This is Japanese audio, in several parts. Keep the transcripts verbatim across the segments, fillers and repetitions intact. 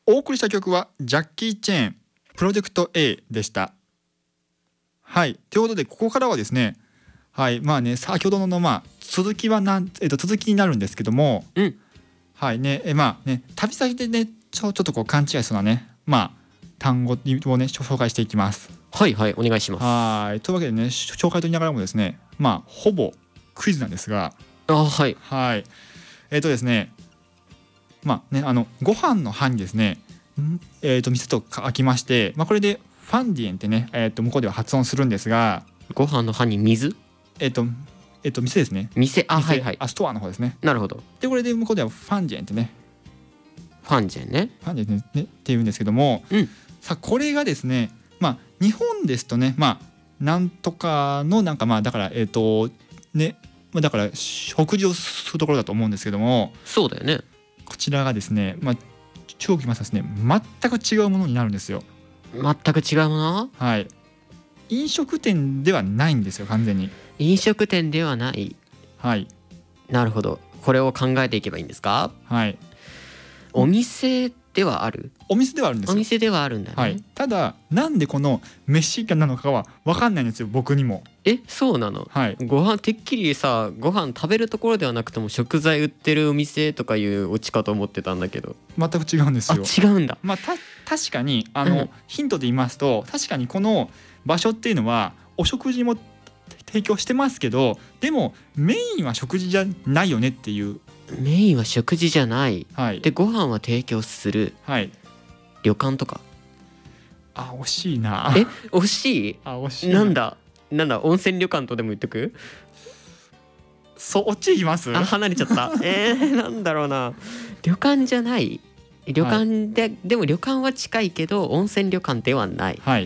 お送りした曲はジャッキー・チェーンプロジェクト A でした。はい、ということでここからはですね、はいまあね先ほどのまあ続きはなん、えっと、続きになるんですけども、 うん、 はいねえまあね旅先でねちょちょっとこう勘違いしそうなねまあ単語をね紹介していきます。 はいはいお願いします。 はいというわけでね紹介と言いながらもですねまあほぼクイズなんですが、 あはいはいえっとですねまあねあのご飯の飯にですねんえっと店と書きまして、まあ、これでファンディエンってね、えっと向こうでは発音するんですが、 ご飯の飯に水えっとえっと店ですね。 店あ店はいはいあストアの方ですね。 なるほど。 でこれで向こうではファンディエンってねファンジェンね。 ファンディエンって、ね、っていうんですけども、 うん、 さあこれがですねまあ日本ですとねまあなんとかのなんかまあだからえっとねまあだから食事をするところだと思うんですけども、 そうだよね。 こちらがですねまあ中国来ますとですね全く違うものになるんですよ。 全く違うもの。 はい、飲食店ではないんですよ完全に。 飲食店ではない。 はいなるほど。これを考えていけばいいんですか。 はいお店ではある。 お店ではあるんですよ。 お店ではあるんだね。 はい、ただなんでこの飯なのかは分かんないんですよ僕にも。 えそうなの。 はいご飯てっきりさご飯食べるところではなくても食材売ってるお店とかいうオチかと思ってたんだけど。 全く違うんですあよ。 違うんだ。 まあた確かにあの、 うんヒントで言いますと確かにこの場所っていうのはお食事も提供してますけどでもメインは食事じゃないよねっていう。 メインは食事じゃない。 はいでご飯は提供するはい旅館とか。 あ惜しいな。 え惜しい。 あ惜しいなんだなんだ温泉旅館とでも言っとく。 そっちいきます。 あ離れちゃったえー、なんだろうな。旅館じゃない旅館で、はい、でも旅館は近いけど温泉旅館ではない。 はい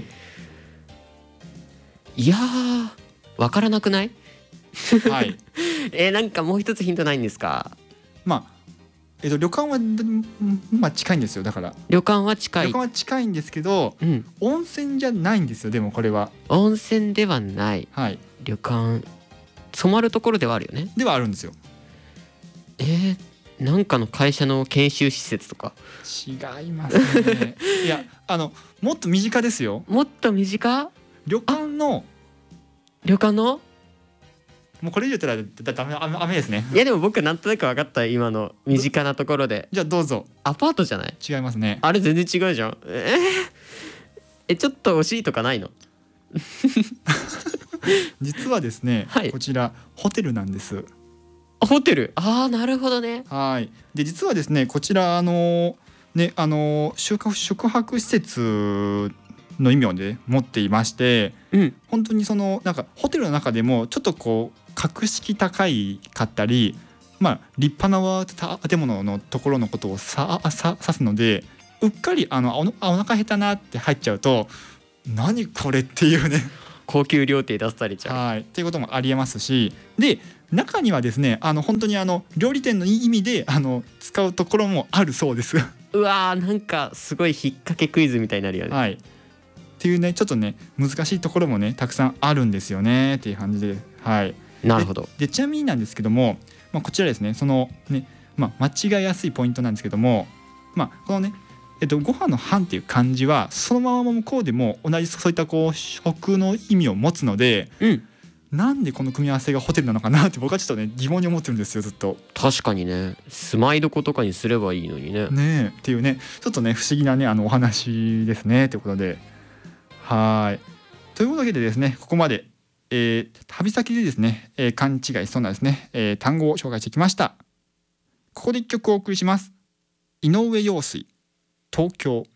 いやーわからなくないはいえー、なんかもう一つヒントないんですか。 まあえっと旅館はまあ近いんですよ。だから旅館は近い。 旅館は近いんですけど、 うん、 温泉じゃないんですよ。でもこれは温泉ではない。 はい旅館染まるところではあるよね。 ではあるんですよ。 えー、なんかの会社の研修施設とか。 違いますねいやあのもっと身近ですよ。 もっと身近。 旅館の旅館のもうこれ言ったらだダメダメですね。 いやでも僕なんとなく分かった今の身近なところで。 じゃあどうぞ。 アパートじゃない。 違いますね。 あれ全然違うじゃん。えー、えちょっと惜しいとかないの実はですね、 はい、 こちらホテルなんです。 ホテル。ああなるほどね。 はいで実はですねこちらあのねあの宿宿泊施設の意味をね持っていまして、 うん、 本当にそのなんかホテルの中でもちょっとこう格式高いかったり、まあ立派な建物のところのことをささ指すので、うっかりあのおお腹減ったなって入っちゃうと何これっていうね高級料亭出されちゃう。 はいっていうこともありえますし、で中にはですねあの本当にあの料理店の意味であの使うところもあるそうですうわーなんかすごい引っ掛けクイズみたいになるよね。 はいっていうねちょっとね難しいところもねたくさんあるんですよねっていう感じで、はいなるほど。 で, でちなみになんですけども、まあ、こちらですねそのね、まあ、間違いやすいポイントなんですけども、まあ、このねえっとご飯の飯っていう漢字はそのまま向こうでも同じそういったこう食の意味を持つので、 うん、 なんでこの組み合わせがホテルなのかなって僕はちょっとね疑問に思ってるんですよずっと。 確かにね住まいどことかにすればいいのにね。 ねえっていうねちょっとね不思議なねあのお話ですねということで、はいというわけでですねここまで、えー、旅先でですね、えー、勘違いしそうなですね、えー、単語を紹介してきました。ここで一曲お送りします。井上陽水東京。